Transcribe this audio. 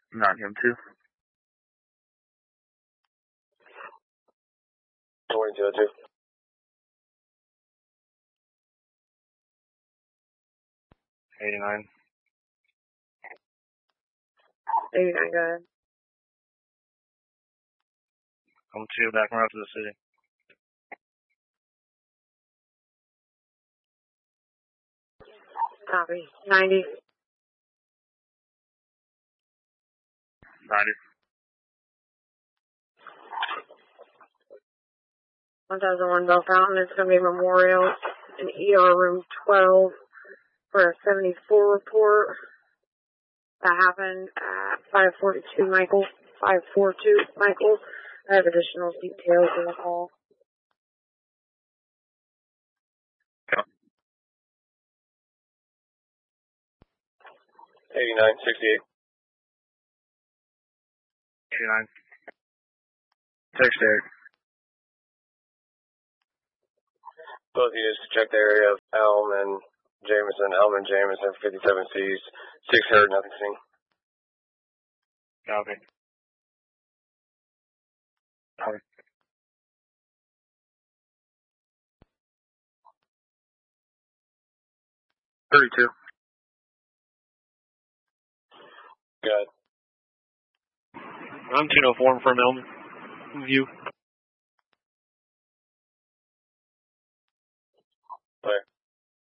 Nottingham 2. 2202. 89. 89, go ahead. I'm 2, back route to the city. Copy. 90. 90. 1001 Bell Fountain. It's going to be Memorial in ER room 12 for a 74 report. That happened at 542 Michael. 542 Michael. I have additional details in the call. Okay. 8968. 89. Text Eric. Both units to check the area of Elm and Jameson. 57Cs. 6 heard, nothing seen. Copy. Copy. 32. Good. I'm 204 from Elm View.